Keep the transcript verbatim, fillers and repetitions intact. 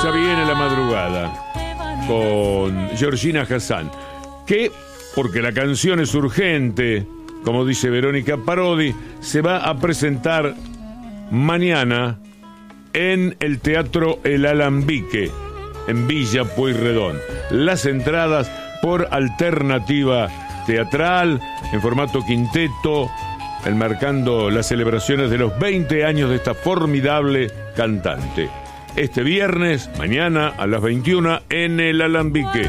Ya viene la madrugada con Georgina Hassan, que, porque la canción es urgente, como dice Verónica Parodi, se va a presentar mañana en el Teatro El Alambique, en Villa Pueyrredón. Las entradas por Alternativa Teatral, en formato quinteto, enmarcando las celebraciones de los veinte años de esta formidable cantante. Este viernes, mañana a las veintiuna, en El Alambique.